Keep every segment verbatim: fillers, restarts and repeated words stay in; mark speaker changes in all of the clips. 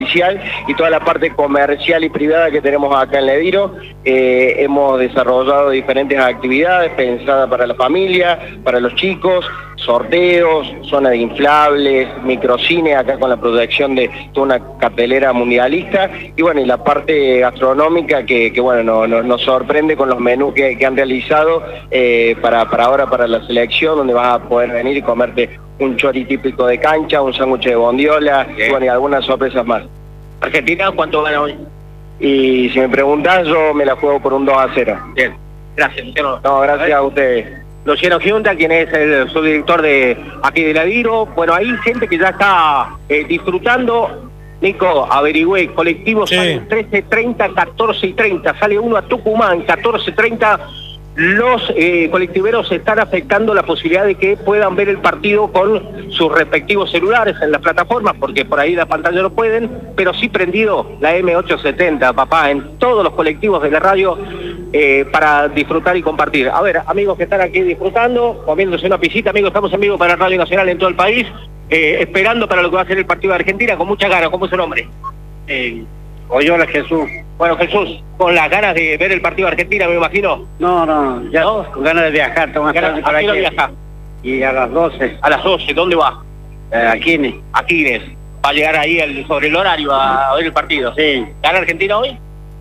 Speaker 1: y toda la parte comercial y privada que tenemos acá en Lediro. Eh, hemos desarrollado diferentes actividades pensadas para la familia, para los chicos, sorteos, zona de inflables, microcine acá con la proyección de toda una cartelera mundialista y bueno, y la parte gastronómica que, que bueno, no, no, nos sorprende con los menús que, que han realizado eh, para, para ahora, para la selección, donde vas a poder venir y comerte un chori típico de cancha, un sándwich de bondiola, y, bueno, y algunas sorpresas más.
Speaker 2: Argentina, ¿cuánto gana hoy?
Speaker 1: Y si me preguntás, yo me la juego por un dos a cero.
Speaker 2: Bien, gracias, Luciano.
Speaker 1: No, gracias a ustedes.
Speaker 2: Luciano Giunta, quien es el subdirector de aquí de Lediro. Bueno, hay gente que ya está eh, disfrutando. Nico, averigüé, colectivos sí. Salen trece treinta, catorce y treinta. Sale uno a Tucumán, catorce treinta. Los eh, colectiveros están afectando la posibilidad de que puedan ver el partido con sus respectivos celulares en las plataformas, porque por ahí la pantalla no pueden, pero sí prendido la eme ochocientos setenta, papá, en todos los colectivos de la radio eh, para disfrutar y compartir. A ver, amigos que están aquí disfrutando, comiéndose una pisita, amigos, estamos en vivo para Radio Nacional en todo el país, eh, esperando para lo que va a ser el partido de Argentina, con muchas ganas. ¿Cómo es su nombre?
Speaker 3: Eh, Oyola Jesús.
Speaker 2: Bueno, Jesús, con las ganas de ver el partido de Argentina, me imagino.
Speaker 3: No, no, ya ¿No? con ganas de viajar.
Speaker 2: ¿A qué hora viaja?
Speaker 3: Y a las doce.
Speaker 2: A las doce, ¿dónde va?
Speaker 3: Eh, a Quines.
Speaker 2: A Quines. Va a llegar ahí el, sobre el horario a ver el partido.
Speaker 3: Sí.
Speaker 2: ¿Gana Argentina hoy?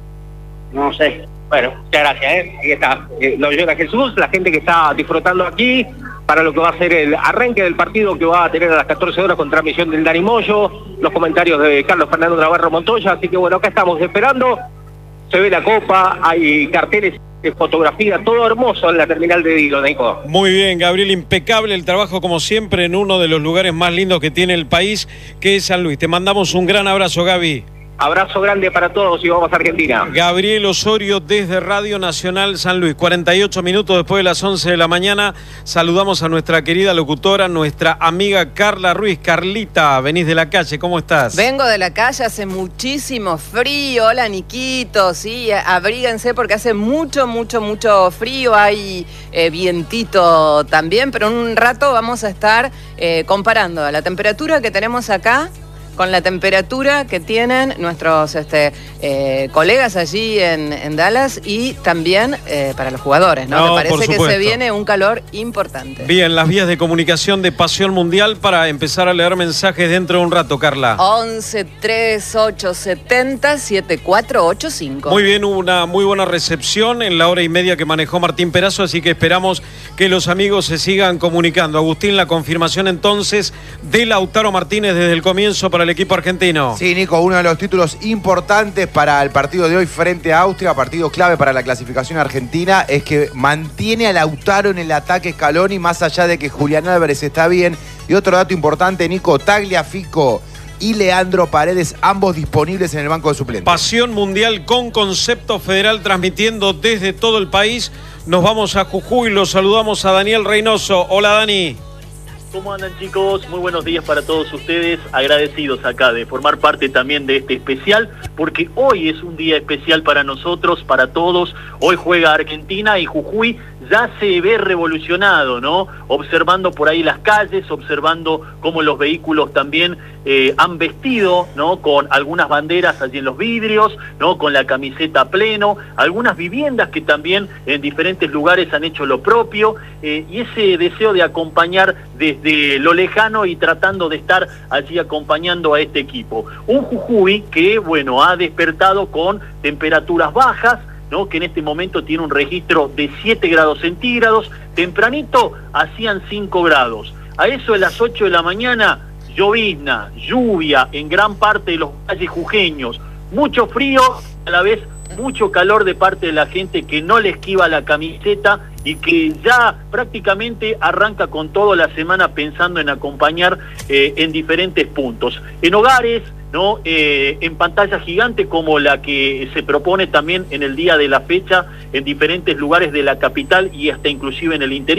Speaker 3: No sé.
Speaker 2: Bueno, muchas gracias, ¿eh? Ahí está. Eh, lo Oyola Jesús, la gente que está disfrutando aquí para lo que va a ser el arranque del partido que va a tener a las catorce horas con transmisión del Dani Moyo, los comentarios de Carlos Fernando Navarro Montoya, así que bueno, acá estamos esperando, se ve la copa, hay carteles de fotografía, todo hermoso en la terminal de Lediro, Nico.
Speaker 4: Muy bien, Gabriel, impecable el trabajo como siempre en uno de los lugares más lindos que tiene el país, que es San Luis. Te mandamos un gran abrazo, Gaby.
Speaker 2: Abrazo grande para todos y vamos a Argentina.
Speaker 4: Gabriel Osorio desde Radio Nacional San Luis. cuarenta y ocho minutos después de las once de la mañana. Saludamos a nuestra querida locutora, nuestra amiga Carla Ruiz. Carlita, venís de la calle, ¿cómo estás?
Speaker 5: Vengo de la calle, hace muchísimo frío. Hola, Niquito, sí, abríguense porque hace mucho, mucho, mucho frío. Hay eh, vientito también, pero en un rato vamos a estar eh, comparando la temperatura que tenemos acá con la temperatura que tienen nuestros este, eh, colegas allí en, en Dallas y también eh, para los jugadores, ¿no?
Speaker 4: No,
Speaker 5: Me parece que
Speaker 4: supuesto.
Speaker 5: se viene un calor importante.
Speaker 4: Bien, las vías de comunicación de Pasión Mundial para empezar a leer mensajes dentro de un rato, Carla.
Speaker 5: once, tres, ocho, setenta, setenta y cuatro ochenta y cinco.
Speaker 4: Muy bien, hubo una muy buena recepción en la hora y media que manejó Martín Perazo, así que esperamos que los amigos se sigan comunicando. Agustín, la confirmación entonces de Lautaro Martínez desde el comienzo para el equipo argentino.
Speaker 6: Sí, Nico, uno de los títulos importantes para el partido de hoy frente a Austria, partido clave para la clasificación argentina, es que mantiene a Lautaro en el ataque Scaloni, más allá de que Julián Álvarez está bien. Y otro dato importante, Nico, Tagliafico y Leandro Paredes, ambos disponibles en el banco de suplentes.
Speaker 4: Pasión Mundial con concepto federal transmitiendo desde todo el país. Nos vamos a Jujuy, los saludamos a Daniel Reynoso. Hola, Dani.
Speaker 7: ¿Cómo andan, chicos? Muy buenos días para todos ustedes, agradecidos acá de formar parte también de este especial, porque hoy es un día especial para nosotros, para todos. Hoy juega Argentina y Jujuy ya se ve revolucionado, ¿no? Observando por ahí las calles, observando cómo los vehículos también eh, han vestido, ¿no? Con algunas banderas allí en los vidrios, ¿no? Con la camiseta a pleno, algunas viviendas que también en diferentes lugares han hecho lo propio, eh, y ese deseo de acompañar desde lo lejano y tratando de estar allí acompañando a este equipo. Un Jujuy que, bueno, ha despertado con temperaturas bajas, ¿no? Que en este momento tiene un registro de siete grados centígrados, tempranito hacían cinco grados. A eso de las ocho de la mañana, llovizna, lluvia en gran parte de los valles jujeños, mucho frío, a la vez mucho calor de parte de la gente que no le esquiva la camiseta y que ya prácticamente arranca con toda la semana pensando en acompañar eh, en diferentes puntos. En hogares, ¿no? Eh, en pantalla gigante como la que se propone también en el día de la fecha en diferentes lugares de la capital y hasta inclusive en el interior,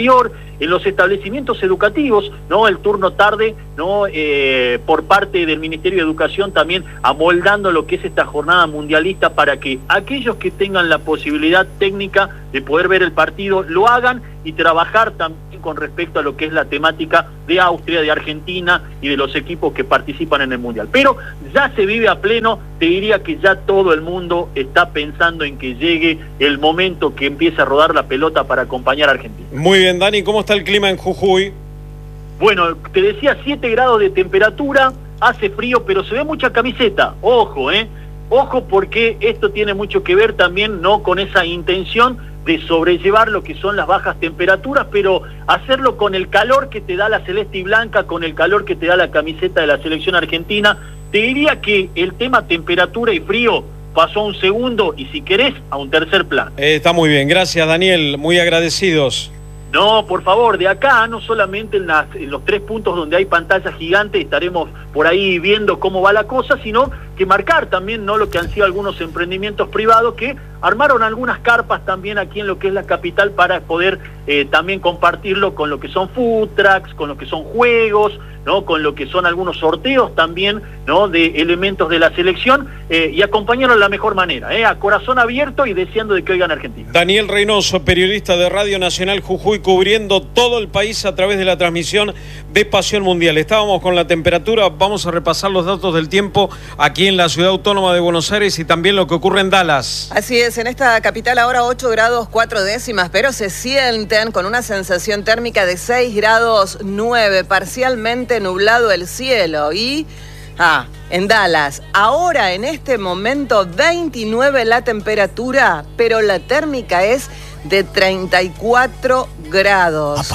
Speaker 7: en los establecimientos educativos, ¿no? El turno tarde, ¿no? Eh, por parte del Ministerio de Educación también amoldando lo que es esta jornada mundialista para que aquellos que tengan la posibilidad técnica de poder ver el partido lo hagan y trabajar también con respecto a lo que es la temática de Austria, de Argentina y de los equipos que participan en el Mundial. Pero ya se vive a pleno, te diría que ya todo el mundo está pensando en que llegue el momento que empiece a rodar la pelota para acompañar a Argentina.
Speaker 4: Muy bien, Dani, ¿cómo está el clima en Jujuy?
Speaker 7: Bueno, te decía siete grados de temperatura, hace frío, pero se ve mucha camiseta, ojo, ¿eh? Ojo porque esto tiene mucho que ver también, ¿no?, con esa intención de sobrellevar lo que son las bajas temperaturas, pero hacerlo con el calor que te da la celeste y blanca, con el calor que te da la camiseta de la selección argentina. Te diría que el tema temperatura y frío pasó a un segundo y, si querés, a un tercer plano.
Speaker 4: Eh, está muy bien, gracias Daniel, muy agradecidos.
Speaker 7: No, por favor, de acá, no solamente en, las, en los tres puntos donde hay pantallas gigantes, estaremos por ahí viendo cómo va la cosa, sino que marcar también, ¿no?, lo que han sido algunos emprendimientos privados que armaron algunas carpas también aquí en lo que es la capital para poder eh, también compartirlo con lo que son food trucks, con lo que son juegos, ¿no?, con lo que son algunos sorteos también, ¿no?, de elementos de la selección eh, y acompañarlo de la mejor manera, ¿eh?, a corazón abierto y deseando de que oigan Argentina.
Speaker 4: Daniel Reynoso, periodista de Radio Nacional Jujuy, cubriendo todo el país a través de la transmisión de Pasión Mundial. Estábamos con la temperatura, vamos a repasar los datos del tiempo aquí en la Ciudad Autónoma de Buenos Aires y también lo que ocurre en Dallas.
Speaker 5: Así es, en esta capital ahora ocho grados cuatro décimas, pero se sienten con una sensación térmica de seis grados nueve, parcialmente nublado el cielo. Y ah, en Dallas, ahora en este momento veintinueve la temperatura, pero la térmica es de treinta y cuatro grados.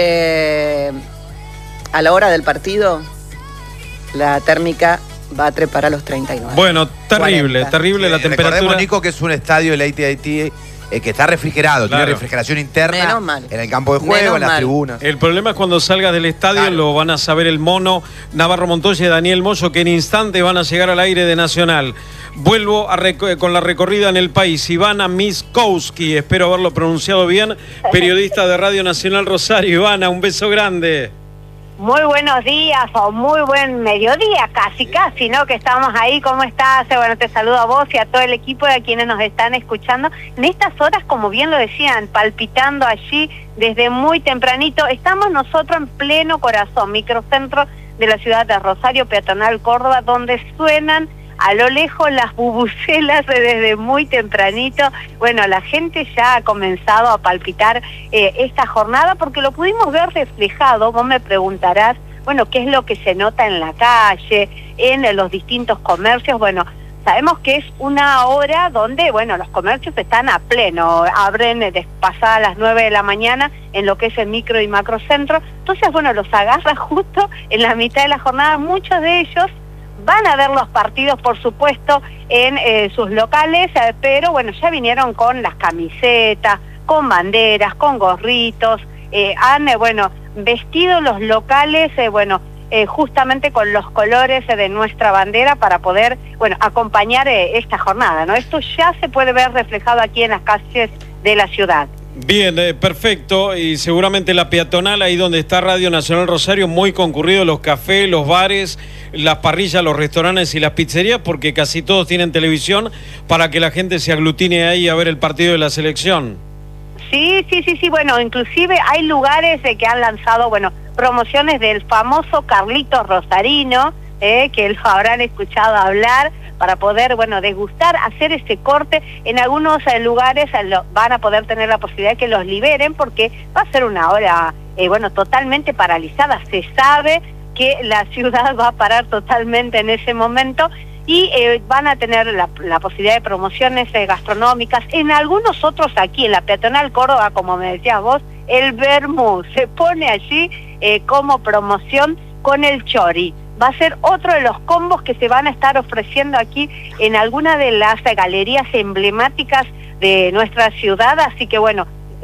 Speaker 5: Eh, a la hora del partido, la térmica va a trepar a los treinta y nueve.
Speaker 4: Bueno, terrible,
Speaker 5: cuarenta.
Speaker 4: terrible
Speaker 6: Sí,
Speaker 4: la temperatura.
Speaker 6: Recordemos, Nico, que es un estadio del A T and T eh, que está refrigerado,
Speaker 4: Claro.
Speaker 6: tiene refrigeración interna.
Speaker 5: Menos mal.
Speaker 6: En el campo de juego,
Speaker 5: Menos
Speaker 6: en las
Speaker 5: mal.
Speaker 6: tribunas.
Speaker 4: El problema es cuando salgas del estadio,
Speaker 6: Claro.
Speaker 4: lo van a saber el Mono, Navarro Montoya y Daniel Moyo, que en instante van a llegar al aire de Nacional. Vuelvo a reco- con la recorrida en el país. Ivana Miskowski, espero haberlo pronunciado bien, periodista de Radio Nacional Rosario. Ivana, un beso grande.
Speaker 8: Muy buenos días o muy buen mediodía, casi, casi, ¿no? Que estamos ahí. ¿Cómo estás? Bueno, te saludo a vos y a todo el equipo de quienes nos están escuchando. En estas horas, como bien lo decían, palpitando allí desde muy tempranito, estamos nosotros en pleno corazón, microcentro de la ciudad de Rosario, peatonal Córdoba, donde suenan a lo lejos las bubucelas desde muy tempranito. Bueno, la gente ya ha comenzado a palpitar eh, esta jornada porque lo pudimos ver reflejado. Vos me preguntarás, bueno, ¿qué es lo que se nota en la calle, en los distintos comercios? Bueno, sabemos que es una hora donde, bueno, los comercios están a pleno, abren eh, pasadas las nueve de la mañana en lo que es el micro y macrocentro. Entonces, bueno, los agarra justo en la mitad de la jornada. Muchos de ellos van a ver los partidos, por supuesto, en eh, sus locales, eh, pero bueno, ya vinieron con las camisetas, con banderas, con gorritos, eh, han, eh, bueno, vestido los locales, eh, bueno, eh, justamente con los colores eh, de nuestra bandera para poder, bueno, acompañar eh, esta jornada, ¿no? Esto ya se puede ver reflejado aquí en las calles de la ciudad.
Speaker 4: Bien, eh, perfecto, y seguramente la peatonal, ahí donde está Radio Nacional Rosario, muy concurrido, los cafés, los bares, las parrillas, los restaurantes y las pizzerías, porque casi todos tienen televisión para que la gente se aglutine ahí a ver el partido de la selección.
Speaker 8: Sí, sí, sí, sí, bueno, inclusive hay lugares eh, que han lanzado, bueno, promociones del famoso Carlitos Rosarino, eh, que lo habrán escuchado hablar, para poder, bueno, degustar, hacer ese corte. En algunos eh, lugares eh, lo, van a poder tener la posibilidad de que los liberen, porque va a ser una hora, eh, bueno, totalmente paralizada. Se sabe que la ciudad va a parar totalmente en ese momento y eh, van a tener la, la posibilidad de promociones eh, gastronómicas. En algunos otros aquí, en la peatonal Córdoba, como me decías vos, el vermú se pone allí eh, como promoción con el chori. Va a ser otro de los combos que se van a estar ofreciendo aquí en alguna de las galerías emblemáticas de nuestra ciudad. Así que bueno,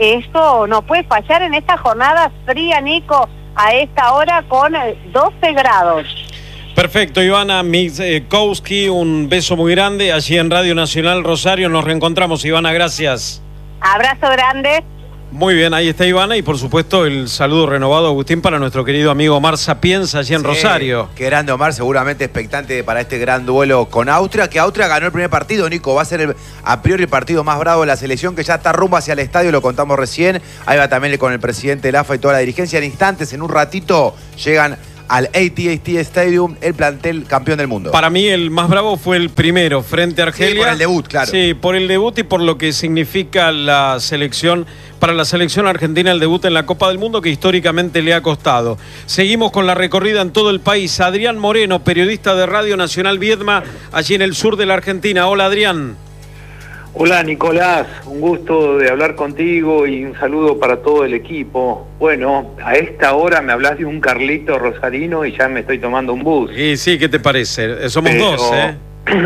Speaker 8: eso no puede fallar en esta jornada fría, Nico, a esta hora con doce grados.
Speaker 4: Perfecto, Ivana Miskowski, un beso muy grande allí en Radio Nacional Rosario. Nos reencontramos, Ivana, gracias.
Speaker 8: Abrazo grande.
Speaker 4: Muy bien, ahí está Ivana y por supuesto el saludo renovado, Agustín, para nuestro querido amigo Omar Sapienza allí en sí, Rosario.
Speaker 6: Qué grande Omar, seguramente expectante para este gran duelo con Austria, que Austria ganó el primer partido, Nico, va a ser el, a priori el partido más bravo de la selección, que ya está rumbo hacia el estadio, lo contamos recién, ahí va también con el presidente del A F A y toda la dirigencia, en instantes, en un ratito, llegan al A T and T Stadium, el plantel campeón del mundo.
Speaker 4: Para mí el más bravo fue el primero, frente a Argelia.
Speaker 6: Sí, por el debut, claro.
Speaker 4: Sí, por el debut y por lo que significa la selección, para la selección argentina el debut en la Copa del Mundo, que históricamente le ha costado. Seguimos con la recorrida en todo el país. Adrián Moreno, periodista de Radio Nacional Viedma, allí en el sur de la Argentina. Hola, Adrián.
Speaker 9: Hola Nicolás, un gusto de hablar contigo y un saludo para todo el equipo. Bueno, a esta hora me hablas de un Carlito Rosarino y ya me estoy tomando un bus.
Speaker 4: Y sí, ¿qué te parece? Somos Pero... dos, ¿eh?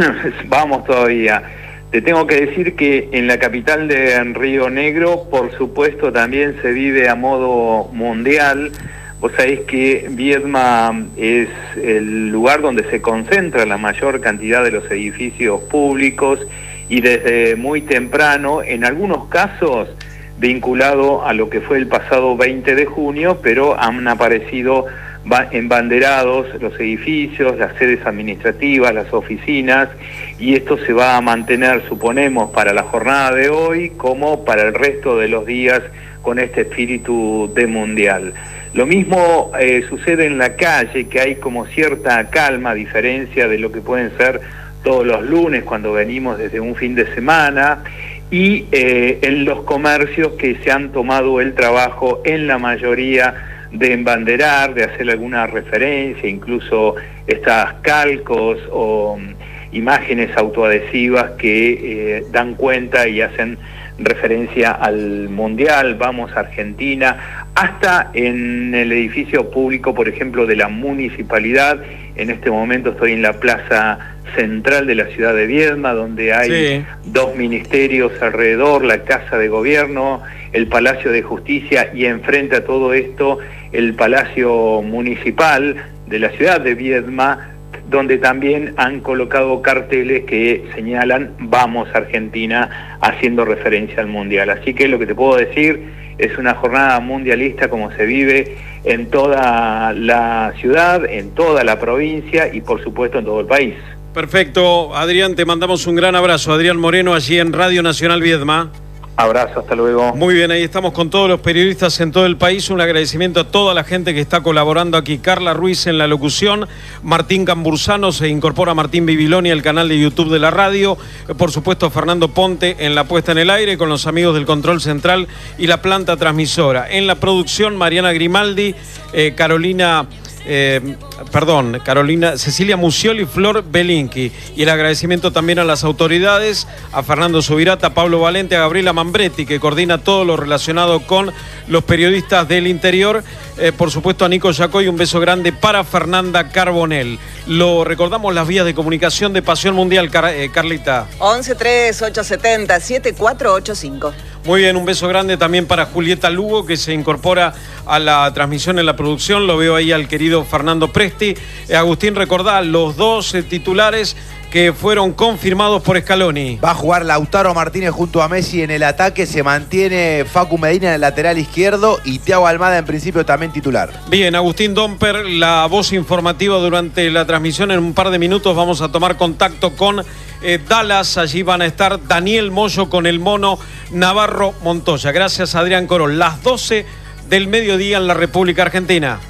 Speaker 9: Vamos todavía. Te tengo que decir que en la capital de Río Negro, por supuesto, también se vive a modo mundial. Vos sabés que Viedma es el lugar donde se concentra la mayor cantidad de los edificios públicos y desde muy temprano, en algunos casos vinculado a lo que fue el pasado veinte de junio, pero han aparecido embanderados los edificios, las sedes administrativas, las oficinas, y esto se va a mantener, suponemos, para la jornada de hoy como para el resto de los días con este espíritu de mundial. Lo mismo eh, sucede en la calle, que hay como cierta calma, a diferencia de lo que pueden ser todos los lunes cuando venimos desde un fin de semana, y eh, en los comercios que se han tomado el trabajo en la mayoría de embanderar, de hacer alguna referencia, incluso estas calcos o um, imágenes autoadhesivas que eh, dan cuenta y hacen referencia al Mundial, Vamos Argentina, hasta en el edificio público, por ejemplo, de la municipalidad. En este momento estoy en la plaza central de la ciudad de Viedma, donde hay sí. dos ministerios alrededor, la Casa de Gobierno, el Palacio de Justicia y enfrente a todo esto el Palacio Municipal de la ciudad de Viedma, donde también han colocado carteles que señalan Vamos Argentina, haciendo referencia al Mundial. Así que lo que te puedo decir es una jornada mundialista como se vive en toda la ciudad, en toda la provincia y por supuesto en todo el país.
Speaker 4: Perfecto, Adrián, te mandamos un gran abrazo. Adrián Moreno, allí en Radio Nacional Viedma.
Speaker 9: Abrazo, hasta luego.
Speaker 4: Muy bien, ahí estamos con todos los periodistas en todo el país. Un agradecimiento a toda la gente que está colaborando aquí. Carla Ruiz en la locución, Martín Cambursano, se incorpora Martín Bibiloni al canal de YouTube de la radio. Por supuesto, Fernando Ponte en la puesta en el aire con los amigos del control central y la planta transmisora. En la producción, Mariana Grimaldi, eh, Carolina... Eh, perdón, Carolina, Cecilia Musioli y Flor Belinqui. Y el agradecimiento también a las autoridades, a Fernando Subirata, a Pablo Valente, a Gabriela Mambretti, que coordina todo lo relacionado con los periodistas del interior. Eh, por supuesto a Nico Yacoy, un beso grande para Fernanda Carbonell. Lo recordamos, las vías de comunicación de Pasión Mundial, Car eh, Carlita.
Speaker 5: once tres ocho siete cero siete cuatro ocho cinco.
Speaker 4: Muy bien, un beso grande también para Julieta Lugo, que se incorpora a la transmisión en la producción. Lo veo ahí al querido Fernando Presti. Eh, Agustín, recordá los dos eh, titulares que fueron confirmados por Scaloni.
Speaker 6: Va a jugar Lautaro Martínez junto a Messi en el ataque. Se mantiene Facu Medina en el lateral izquierdo y Thiago Almada en principio también titular.
Speaker 4: Bien, Agustín Domper, la voz informativa durante la transmisión. En un par de minutos vamos a tomar contacto con eh, Dallas. Allí van a estar Daniel Moyo con el mono Navarro Montoya. Gracias, Adrián Corol. Las doce del mediodía en la República Argentina.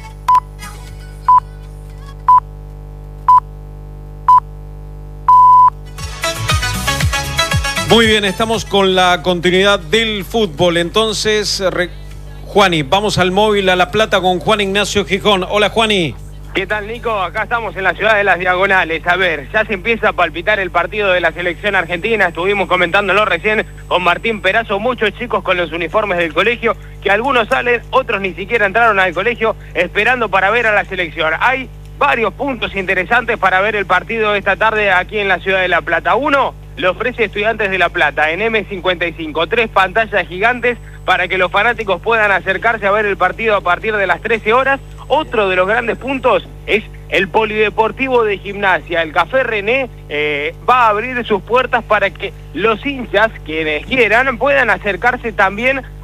Speaker 4: Muy bien, estamos con la continuidad del fútbol. Entonces, re... Juani, vamos al móvil a La Plata con Juan Ignacio Gijón. Hola, Juani.
Speaker 10: ¿Qué tal, Nico? Acá estamos en la ciudad de Las Diagonales. A ver, ya se empieza a palpitar el partido de la selección argentina. Estuvimos comentándolo recién con Martín Perazo. Muchos chicos con los uniformes del colegio, que algunos salen, otros ni siquiera entraron al colegio, esperando para ver a la selección. Hay varios puntos interesantes para ver el partido de esta tarde aquí en la ciudad de La Plata. Uno lo ofrece Estudiantes de La Plata en eme cincuenta y cinco, tres pantallas gigantes para que los fanáticos puedan acercarse a ver el partido a partir de las trece horas. Otro de los grandes puntos es el Polideportivo de Gimnasia. El Café René eh, va a abrir sus puertas para que los hinchas, quienes quieran, puedan acercarse también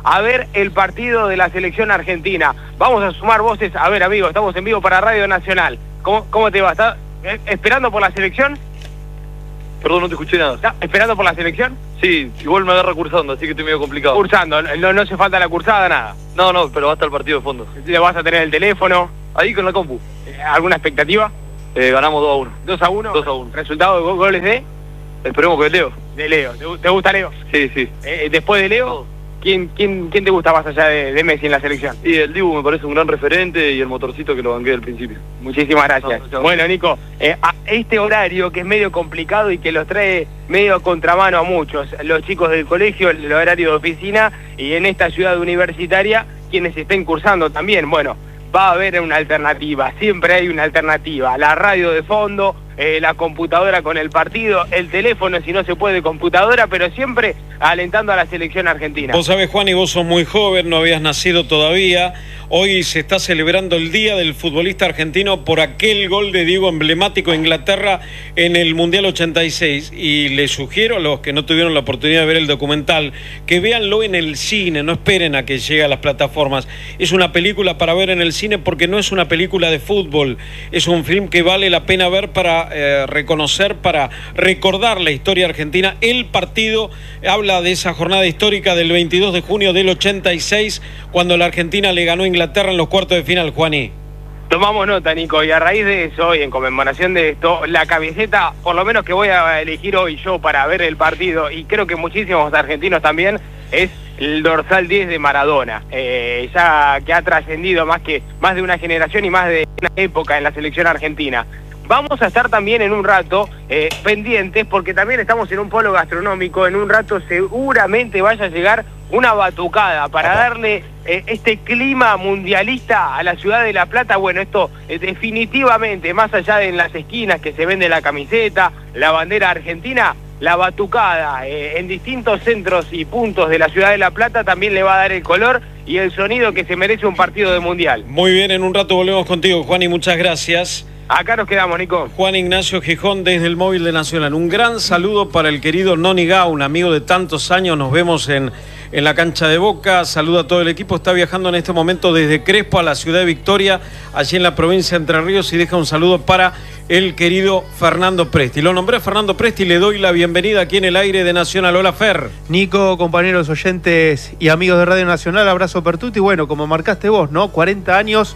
Speaker 10: a ver el partido de la selección argentina. Vamos a sumar voces. A ver, amigo, estamos en vivo para Radio Nacional. ¿Cómo, cómo te va? ¿Estás eh, esperando por la selección?
Speaker 11: Perdón, no te escuché nada.
Speaker 10: ¿Estás esperando por la selección?
Speaker 11: Sí, igual me agarra cursando, así que estoy medio complicado.
Speaker 10: Cursando, no, no hace falta la cursada, nada.
Speaker 11: No, no, pero va a estar el partido de fondo.
Speaker 10: ¿Le vas a tener el teléfono?
Speaker 11: Ahí con la compu.
Speaker 10: ¿Alguna expectativa?
Speaker 11: Eh, ganamos dos a uno.
Speaker 10: ¿dos a uno?
Speaker 11: dos a uno.
Speaker 10: ¿Resultado de goles de?
Speaker 11: Esperemos que Leo.
Speaker 10: De Leo. ¿Te, te gusta Leo?
Speaker 11: Sí, sí.
Speaker 10: Eh, después de Leo, ¿quién, quién, ¿quién te gusta más allá de, de Messi en la selección?
Speaker 11: Y el Dibu me parece un gran referente y el motorcito que lo banqué al principio.
Speaker 10: Muchísimas gracias. No, bueno, Nico, eh, a este horario que es medio complicado y que los trae medio a contramano a muchos, los chicos del colegio, el horario de oficina, y en esta ciudad universitaria, quienes estén cursando también, bueno, va a haber una alternativa, siempre hay una alternativa, la radio de fondo, eh, la computadora con el partido, el teléfono si no se puede computadora, pero siempre alentando a la selección argentina.
Speaker 4: Vos sabés, Juan, y vos sos muy joven, no habías nacido todavía. Hoy se está celebrando el Día del Futbolista Argentino por aquel gol de Diego emblemático a Inglaterra en el Mundial ochenta y seis. Y les sugiero a los que no tuvieron la oportunidad de ver el documental que véanlo en el cine, no esperen a que llegue a las plataformas. Es una película para ver en el cine porque no es una película de fútbol, es un film que vale la pena ver para eh, reconocer, para recordar la historia argentina. El partido habla de esa jornada histórica del veintidós de junio del ochenta y seis, cuando la Argentina le ganó a Inglaterra en los cuartos de final, Juaní.
Speaker 10: Tomamos nota, Nico, y a raíz de eso, y en conmemoración de esto, la camiseta, por lo menos que voy a elegir hoy yo para ver el partido, y creo que muchísimos argentinos también, es el dorsal diez de Maradona, eh, ya que ha trascendido más que más de una generación y más de una época en la selección argentina. Vamos a estar también en un rato eh, pendientes, porque también estamos en un polo gastronómico. En un rato seguramente vaya a llegar una batucada para darle eh, este clima mundialista a la ciudad de La Plata. Bueno, esto eh, definitivamente, más allá de en las esquinas que se vende la camiseta, la bandera argentina, la batucada eh, en distintos centros y puntos de la ciudad de La Plata también le va a dar el color y el sonido que se merece un partido de mundial.
Speaker 4: Muy bien, en un rato volvemos contigo, Juan, y muchas gracias.
Speaker 10: Acá nos quedamos, Nico.
Speaker 4: Juan Ignacio Gijón desde el móvil de Nacional. Un gran saludo para el querido Noni Gau, un amigo de tantos años. Nos vemos en, en la cancha de Boca. Saludo a todo el equipo. Está viajando en este momento desde Crespo a la ciudad de Victoria, allí en la provincia de Entre Ríos, y deja un saludo para el querido Fernando Presti. Lo nombré a Fernando Presti y le doy la bienvenida aquí en el aire de Nacional. Hola, Fer.
Speaker 12: Nico, compañeros oyentes y amigos de Radio Nacional, abrazo Pertuti. Bueno, como marcaste vos, ¿no? cuarenta años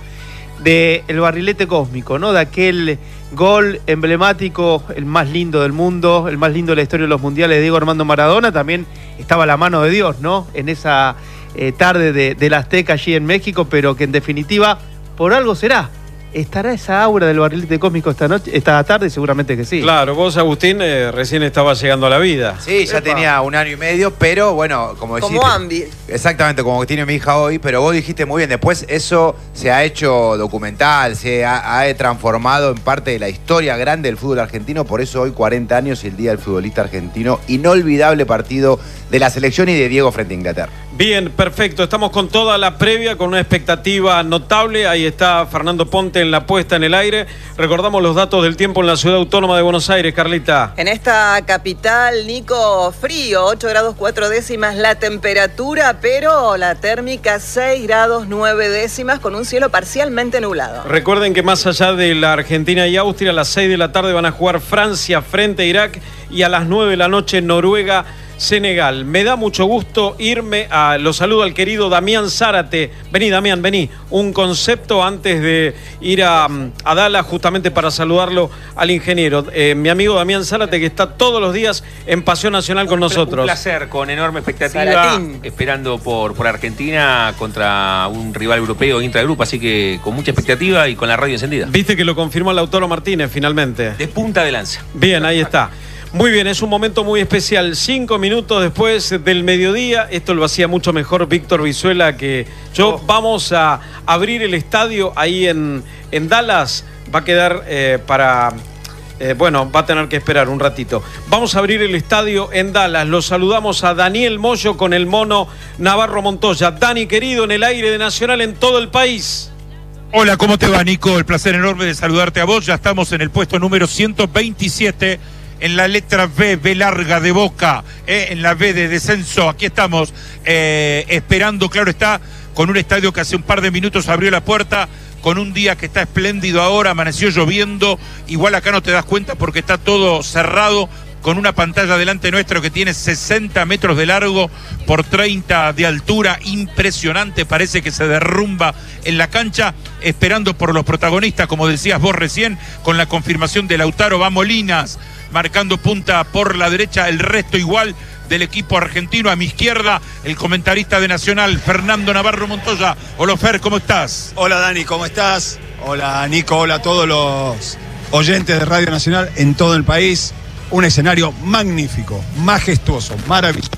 Speaker 12: de el barrilete cósmico, ¿no? De aquel gol emblemático, el más lindo del mundo, el más lindo de la historia de los mundiales, de Diego Armando Maradona. También estaba la mano de Dios, ¿no? En esa eh, tarde de, de la Azteca allí en México, pero que en definitiva, por algo será. ¿Estará esa aura del barrilete cósmico esta noche, esta tarde? Seguramente que sí.
Speaker 4: Claro, vos, Agustín, eh, recién estaba llegando a la vida.
Speaker 6: Sí, ya Epa. tenía un año y medio, pero bueno, como decís.
Speaker 5: Como Ambi.
Speaker 6: Exactamente, como que tiene mi hija hoy, pero vos dijiste muy bien, después eso se ha hecho documental, se ha, ha transformado en parte de la historia grande del fútbol argentino, por eso hoy cuarenta años y el Día del Futbolista Argentino, inolvidable partido de la selección y de Diego frente a Inglaterra.
Speaker 4: Bien, perfecto. Estamos con toda la previa, con una expectativa notable. Ahí está Fernando Ponte en la puesta en el aire. Recordamos los datos del tiempo en la ciudad autónoma de Buenos Aires, Carlita.
Speaker 5: En esta capital, Nico, frío, ocho grados cuatro décimas la temperatura, pero la térmica seis grados nueve décimas con un cielo parcialmente nublado.
Speaker 4: Recuerden que más allá de la Argentina y Austria, a las seis de la tarde van a jugar Francia frente a Irak y a las nueve de la noche Noruega Senegal. Me da mucho gusto irme a... Lo saludo al querido Damián Zárate. Vení, Damián, vení. Un concepto antes de ir a, a Dallas, justamente para saludarlo al ingeniero. Eh, mi amigo Damián Zárate, que está todos los días en Pasión Nacional con nosotros.
Speaker 13: Un placer, con enorme expectativa,
Speaker 5: Zaratín.
Speaker 13: esperando por, por Argentina contra un rival europeo intragrupo, así que con mucha expectativa y con la radio encendida.
Speaker 4: Viste que lo confirmó Lautaro Martínez finalmente.
Speaker 13: De punta de lanza.
Speaker 4: Bien, ahí está. Muy bien, es un momento muy especial. Cinco minutos después del mediodía, esto lo hacía mucho mejor Víctor Vizuela que yo. Oh. Vamos a abrir el estadio ahí en, en Dallas. Va a quedar eh, para... Eh, bueno, va a tener que esperar un ratito. Vamos a abrir el estadio en Dallas. Los saludamos a Daniel Moyo con el mono Navarro Montoya. Dani, querido, en el aire de Nacional en todo el país.
Speaker 14: Hola, ¿cómo te va, Nico? El placer enorme de saludarte a vos. Ya estamos en el puesto número ciento veintisiete en la letra B, B larga de Boca, eh, en la B de descenso. Aquí estamos eh, esperando, claro está, con un estadio que hace un par de minutos abrió la puerta, con un día que está espléndido ahora, amaneció lloviendo, igual acá no te das cuenta porque está todo cerrado, con una pantalla delante nuestro que tiene sesenta metros de largo por treinta de altura, impresionante, parece que se derrumba en la cancha, esperando por los protagonistas, como decías vos recién, con la confirmación de Lautaro, va Molinas, marcando punta por la derecha, el resto igual del equipo argentino. A mi izquierda, el comentarista de Nacional, Fernando Navarro Montoya. Hola Fer, ¿cómo estás?
Speaker 15: Hola Dani, ¿cómo estás? Hola Nico, hola a todos los oyentes de Radio Nacional en todo el país. Un escenario magnífico, majestuoso, maravilloso,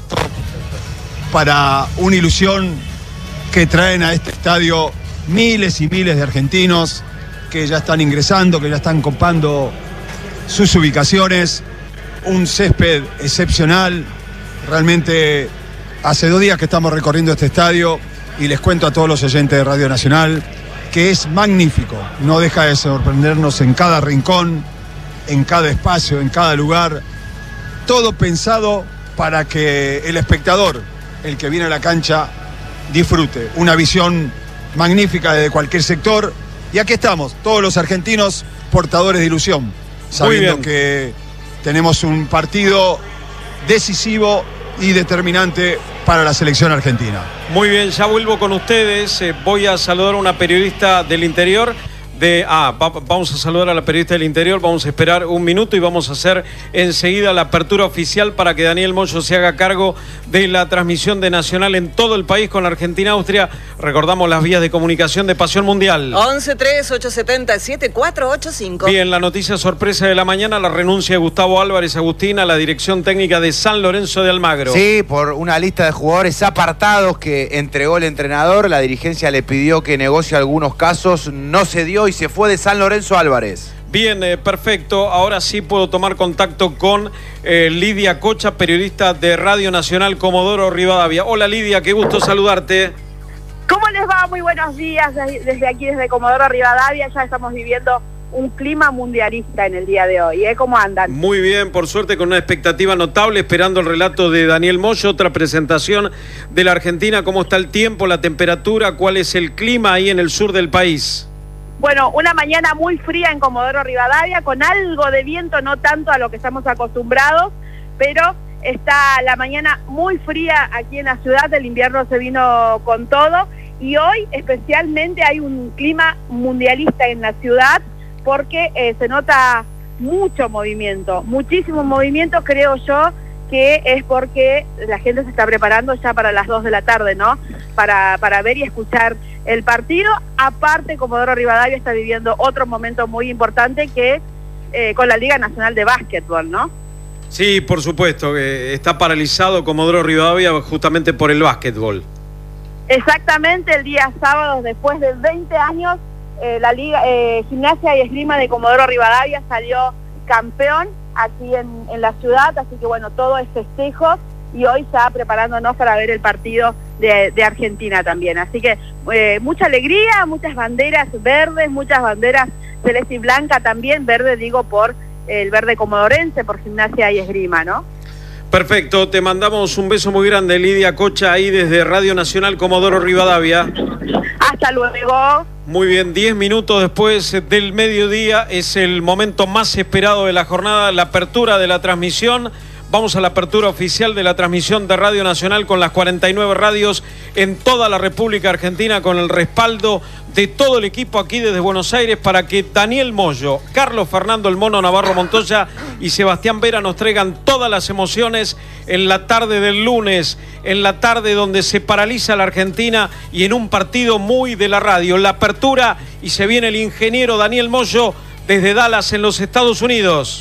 Speaker 15: para una ilusión que traen a este estadio miles y miles de argentinos que ya están ingresando, que ya están copando sus ubicaciones. Un césped excepcional. Realmente hace dos días que estamos recorriendo este estadio y les cuento a todos los oyentes de Radio Nacional que es magnífico. No deja de sorprendernos en cada rincón, en cada espacio, en cada lugar, todo pensado para que el espectador, el que viene a la cancha, disfrute. Una visión magnífica desde cualquier sector. Y aquí estamos, todos los argentinos portadores de ilusión, sabiendo que tenemos un partido decisivo y determinante para la selección argentina.
Speaker 4: Muy bien, ya vuelvo con ustedes. Eh, voy a saludar a una periodista del interior. De, ah, va, vamos a saludar a la periodista del interior, vamos a esperar un minuto y vamos a hacer enseguida la apertura oficial para que Daniel Moyo se haga cargo de la transmisión de Nacional en todo el país con la Argentina-Austria. Recordamos las vías de comunicación de Pasión Mundial.
Speaker 5: once tres ocho siete siete cuatro ocho cinco.
Speaker 4: Bien, la noticia sorpresa de la mañana, la renuncia de Gustavo Álvarez Agustín a la dirección técnica de San Lorenzo de Almagro.
Speaker 6: Sí, por una lista de jugadores apartados que entregó el entrenador, la dirigencia le pidió que negocie algunos casos, no se dio y se fue de San Lorenzo Álvarez.
Speaker 4: Bien, eh, perfecto. Ahora sí puedo tomar contacto con eh, Lidia Cocha, periodista de Radio Nacional Comodoro Rivadavia. Hola Lidia, qué gusto saludarte.
Speaker 16: ¿Cómo les va? Muy buenos días desde aquí, desde Comodoro Rivadavia. Ya estamos viviendo un clima mundialista en el día de hoy, ¿eh? ¿Cómo andan?
Speaker 4: Muy bien, por suerte con una expectativa notable, esperando el relato de Daniel Moyo, otra presentación de la Argentina. ¿Cómo está el tiempo, la temperatura? ¿Cuál es el clima ahí en el sur del país?
Speaker 16: Bueno, una mañana muy fría en Comodoro Rivadavia, con algo de viento, no tanto a lo que estamos acostumbrados, pero está la mañana muy fría aquí en la ciudad, el invierno se vino con todo, y hoy especialmente hay un clima mundialista en la ciudad, porque eh, se nota mucho movimiento, muchísimo movimiento, creo yo, que es porque la gente se está preparando ya para las dos de la tarde, ¿no? Para, para ver y escuchar el partido. Aparte, Comodoro Rivadavia está viviendo otro momento muy importante que eh, con la Liga Nacional de Básquetbol, ¿no?
Speaker 4: Sí, por supuesto, que está paralizado Comodoro Rivadavia justamente por el básquetbol.
Speaker 16: Exactamente, el día sábado, después de veinte años, eh, la Liga eh, Gimnasia y Esgrima de Comodoro Rivadavia salió campeón aquí en, en la ciudad, así que bueno, todo es festejo y hoy ya preparándonos para ver el partido de, de Argentina también. Así que eh, mucha alegría, muchas banderas verdes, muchas banderas celeste y blanca también, verde digo por el verde comodorense, por Gimnasia y Esgrima, ¿no?
Speaker 4: Perfecto, te mandamos un beso muy grande, Lidia Cocha, ahí desde Radio Nacional Comodoro Rivadavia.
Speaker 16: Hasta luego.
Speaker 4: Muy bien, diez minutos después del mediodía es el momento más esperado de la jornada, la apertura de la transmisión. Vamos a la apertura oficial de la transmisión de Radio Nacional con las cuarenta y nueve radios en toda la República Argentina, con el respaldo de todo el equipo aquí desde Buenos Aires, para que Daniel Moyo, Carlos Fernando el Mono Navarro Montoya y Sebastián Vera nos traigan todas las emociones en la tarde del lunes, en la tarde donde se paraliza la Argentina y en un partido muy de la radio. La apertura, y se viene el ingeniero Daniel Moyo desde Dallas en los Estados Unidos.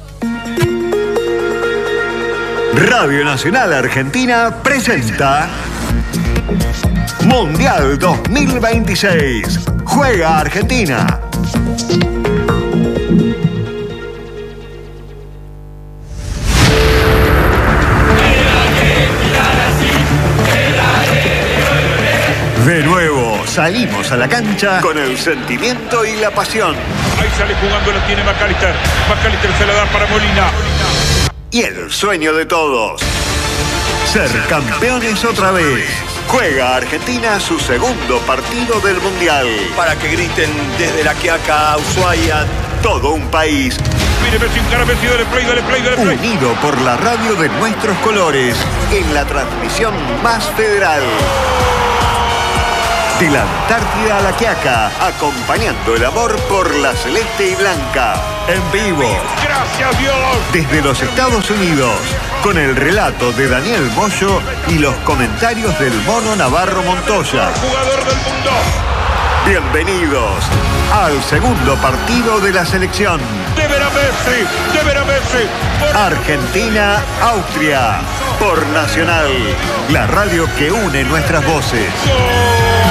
Speaker 17: Radio Nacional Argentina presenta Mundial dos mil veintiséis. Juega Argentina. De nuevo salimos a la cancha con el sentimiento y la pasión.
Speaker 14: Ahí sale jugando, lo tiene McAllister. McAllister se la da para Molina.
Speaker 17: Y el sueño de todos, ser campeones otra vez. Juega Argentina su segundo partido del Mundial.
Speaker 18: Para que griten desde La Quiaca a Ushuaia.
Speaker 17: Todo un país.
Speaker 14: Mire, Messi, encara Messi, dale play, dale play, dale play.
Speaker 17: Unido por la radio de nuestros colores en la transmisión más federal. De la Antártida a La Quiaca, acompañando el amor por la celeste y blanca. En vivo.
Speaker 14: Gracias, Dios.
Speaker 17: Desde los Estados Unidos, con el relato de Daniel Moyo y los comentarios del Mono Navarro Montoya.
Speaker 14: Jugador del mundo.
Speaker 17: Bienvenidos al segundo partido de la selección.
Speaker 14: De ver a Messi, de ver a Messi.
Speaker 17: Por... Argentina, Austria, por Nacional, la radio que une nuestras voces.
Speaker 14: ¡Gol!